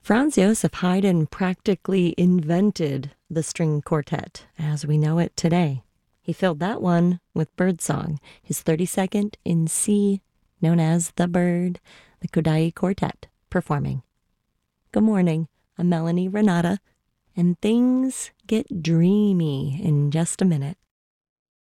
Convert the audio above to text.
Franz Josef Haydn practically invented the string quartet as we know it today. He filled that one with Birdsong, his 32nd in C, known as The Bird, the Kodály Quartet, performing. Good morning, I'm Melanie Renata, and things get dreamy in just a minute.